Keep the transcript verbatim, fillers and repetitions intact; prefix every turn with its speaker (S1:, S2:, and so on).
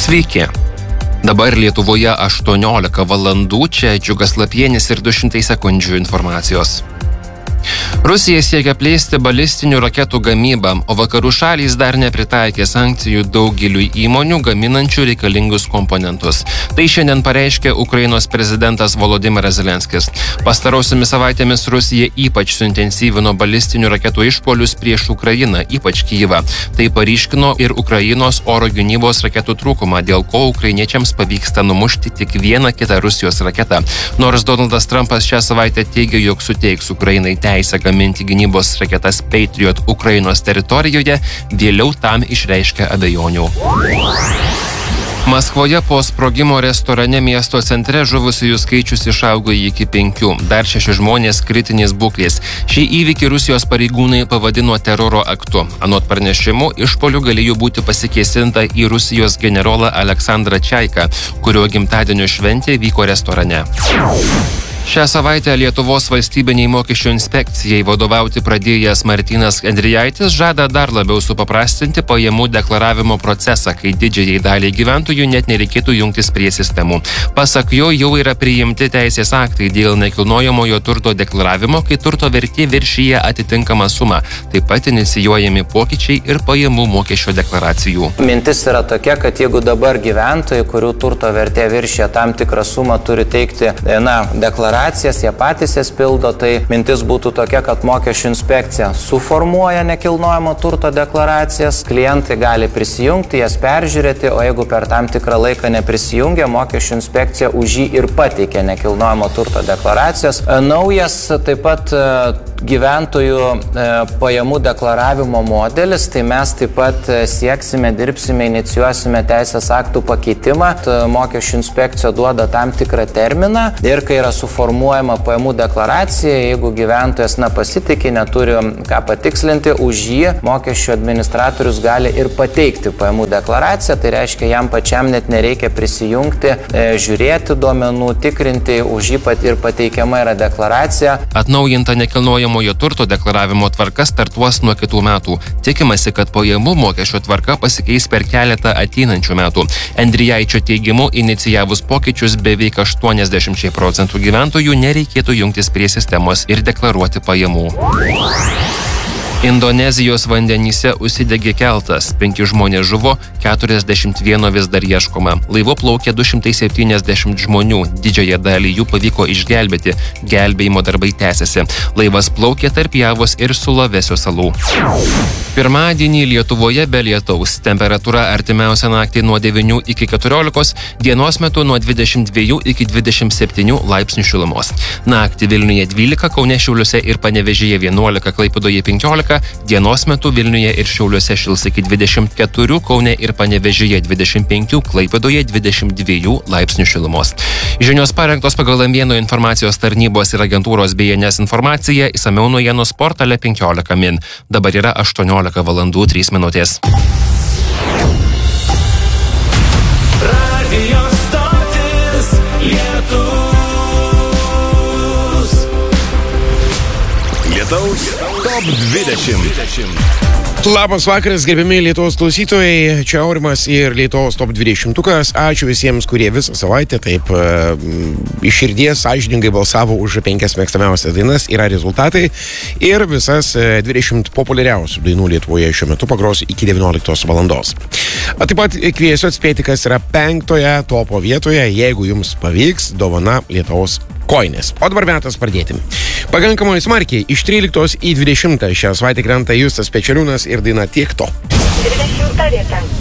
S1: Sveiki. Dabar Lietuvoje aštuoniolika valandų, čia Džiugas Lapienis ir du šimtai sekundžių informacijos. Rusija siekia plėsti balistinių raketų gamybą, o vakarų šalys dar nepritaikė sankcijų daugeliui įmonių gaminančių reikalingus komponentus. Tai šiandien pareiškė Ukrainos prezidentas Volodymyras Zelenskis. Pastarosiomis savaitėmis Rusija ypač suintensyvino balistinių raketų išpuolius prieš Ukrainą, ypač Kyjivą. Tai paryškino ir Ukrainos oro gynybos raketų trūkumą, dėl ko ukrainiečiams pavyksta numušti tik vieną kitą Rusijos raketą. Nors Donaldas Trumpas šią savaitę teigia, jog suteiks Ukrainai teisę gaminti gynybos raketas Patriot Ukrainos teritorijoje, vėliau tam išreiškia abejonių. Maskvoje po sprogimo restorane miesto centre žuvusiųjų skaičius išaugo iki penkių. Dar šeši žmonės kritinės būklės. Šį įvykį Rusijos pareigūnai pavadino teroro aktu. Anot pranešimų, išpuolių galėjo būti pasikėsinta į Rusijos generolą Aleksandrą Čaiką, kurio gimtadienio šventė vyko restorane. Šią savaitę Lietuvos valstybiniai mokesčių inspekcijai vadovauti pradėjęs Martynas Endrijaitis žada dar labiau supaprastinti pajamų deklaravimo procesą, kai didžiajai daliai gyventojų net nereikėtų jungtis prie sistemų. Pasak jo, jau yra priimti teisės aktai dėl nekilnojamojo turto deklaravimo, kai turto vertė viršyje atitinkamą sumą. Taip pat inicijuojami pokyčiai ir pajamų mokesčio deklaracijų.
S2: Mintis yra tokia, kad jeigu dabar gyventojai, kurių turto vertė viršyje tam tikrą sumą, turi teikti na, deklaracijas, jie patys jas pildo, tai mintis būtų tokia, kad mokesčių inspekcija suformuoja nekilnojamo turto deklaracijas, klientai gali prisijungti, jas peržiūrėti, o jeigu per tam tikrą laiką neprisijungia, mokesčių inspekcija už jį ir pateikia nekilnojamo turto deklaracijas. Naujas taip pat gyventojų pajamų deklaravimo modelis, tai mes taip pat sieksime, dirbsime, inicijuosime teisės aktų pakeitimą. Mokesčių inspekcija duoda tam tikrą terminą ir kai yra suformuojama pajamų deklaracija, jeigu gyventojas na, pasitikė, neturi ką patikslinti, už jį mokesčių administratorius gali ir pateikti pajamų deklaraciją, tai reiškia, jam pačiam net nereikia prisijungti, žiūrėti duomenų, tikrinti, už jį pat ir pateikiama yra deklaracija.
S1: Atnaujinta nekilnojamojo turto deklaravimo tvarka startuos nuo kitų metų. Tikimasi, kad pajamų mokesčio tvarka pasikeis per keletą ateinančių metų. Endrijaičio teigimu, inicijavus pokyčius beveik aštuoniasdešimt procentų gyventojų nereikėtų jungtis prie sistemos ir deklaruoti pajamų. Indonezijos vandenyse užsidegė keltas, penki žmonės žuvo, keturiasdešimt vieno vis dar ieškoma. Laivu plaukė du šimtai septyniasdešimt žmonių, didžiąją dalį jų pavyko išgelbėti, gelbėjimo darbai tęsiasi. Laivas plaukė tarp Javos ir Sulavesio salų. Pirmadienį Lietuvoje be lietaus, temperatūra artimiausią naktį nuo devynių iki keturiolikos, dienos metu nuo dvidešimt dviejų iki dvidešimt septynių laipsnių šilumos. Naktį Vilniuje dvylika, Kaune, Šiauliuose ir Panevėžyje vienuolika, Klaipėdoje penkiolika, dienos metu Vilniuje ir Šiauliuose šils iki dvidešimt keturių, Kaune ir Panevėžyje dvidešimt penkių, Klaipėdoje dvidešimt dviejų laipsnių šilumos. Žinios parengtos pagal Lamėnų informacijos tarnybos ir agentūros B N S informaciją, išsamiau naujienų portale penkiolika min. Dabar yra aštuoniolika valandų trys minutės.
S3: Radio stotis Lietus. Lietaus top dvidešimt.
S4: Labas vakaras, gerbiami Lietuvos klausytojai, čia Aurimas ir Lietuvos top dvidešimtukas. Ačiū visiems, kurie visą savaitę taip uh, iš širdies sąžiningai balsavo už penkias mėgstamiausias dainas. Yra rezultatai ir visas uh, dvidešimt populiariausių dainų Lietuvoje šiuo metu pagros iki devynioliktos valandos. O taip pat kviesiu atspėti, kas yra penktoje topo vietoje, jeigu jums pavyks, dovana Lietuvos koinės. O dabar metas pradėti. Pakankamai smarkiai iš tryliktos į dvidešimtą šią savaitę krenta Justas Pečeliūnas ir daina Tiek to.
S5: dvidešimta vieta.